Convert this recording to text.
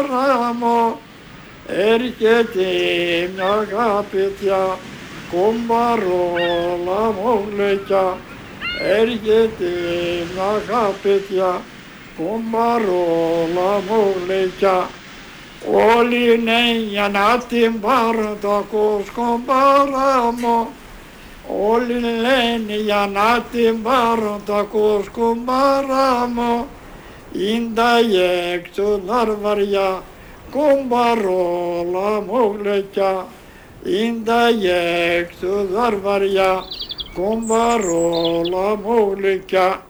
κουμπάραμο, έρχεται μια αγαπητιά, κουμπαρόλα μου γλυκιά, έρχεται μια αγαπητιά, κουμπαρόλα μου γλυκιά. Όλοι είναι για να την πάρουν, το ακούς κουμπάραμο, όλοι λένε για να την πάρουν, το ακούς κουμπάραμο, είναι τα έξω ναρβαριά, κουμπαρόλα μου γλυκιά, είναι τα έξω ναρβαριά, κουμπαρόλα μου γλυκιά.